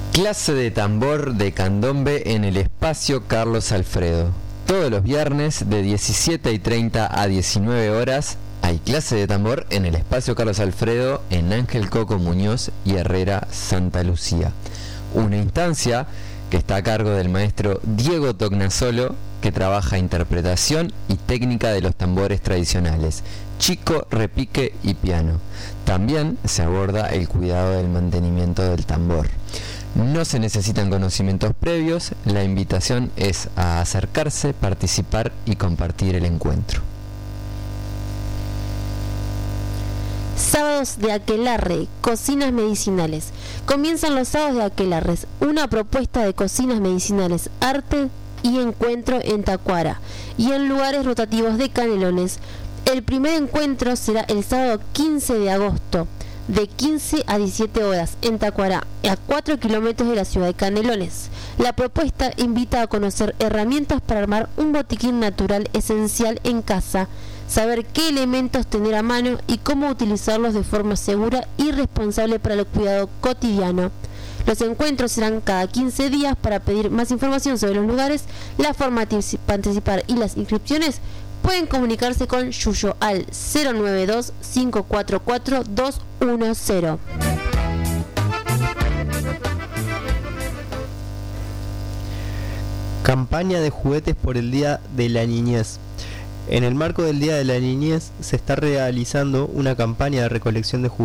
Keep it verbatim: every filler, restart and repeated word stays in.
Clase de tambor de candombe en el espacio Carlos Alfredo. Todos los viernes de diecisiete y treinta a diecinueve horas hay clase de tambor en el espacio Carlos Alfredo en Ángel Coco Muñoz y Herrera, Santa Lucía. Una instancia que está a cargo del maestro Diego Tognasolo, que trabaja interpretación y técnica de los tambores tradicionales, chico, repique y piano. También se aborda el cuidado del mantenimiento del tambor. No se necesitan conocimientos previos, la invitación es a acercarse, participar y compartir el encuentro. Sábados de Aquelarre, cocinas medicinales. Comienzan los sábados de Aquelarre, una propuesta de cocinas medicinales, arte y encuentro en Tacuara y en lugares rotativos de Canelones. El primer encuentro será el sábado quince de agosto, de quince a diecisiete horas, en Tacuara, a cuatro kilómetros de la ciudad de Canelones. La propuesta invita a conocer herramientas para armar un botiquín natural esencial en casa, saber qué elementos tener a mano y cómo utilizarlos de forma segura y responsable para el cuidado cotidiano. Los encuentros serán cada quince días. Para pedir más información sobre los lugares, la forma de participar y las inscripciones, pueden comunicarse con Yuyo al cero nueve dos, cinco cuatro cuatro, dos uno cero. Campaña de juguetes por el Día de la Niñez. En el marco del Día de la Niñez se está realizando una campaña de recolección de juguetes